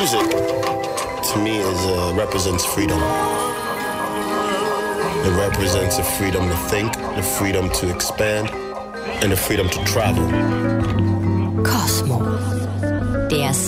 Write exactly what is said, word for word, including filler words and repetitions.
Music, to me, is uh, represents freedom. It represents the freedom to think, the freedom to expand, and the freedom to travel. Kosmo, der